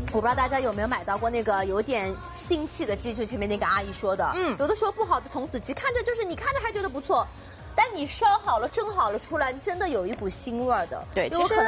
我不知道大家有没有买到过那个有点腥气的鸡，就前面那个阿姨说的，有的时候不好的童子鸡，看着就是你看着还觉得不错，但你烧好了、蒸好了出来，真的有一股腥味儿的。 对，其实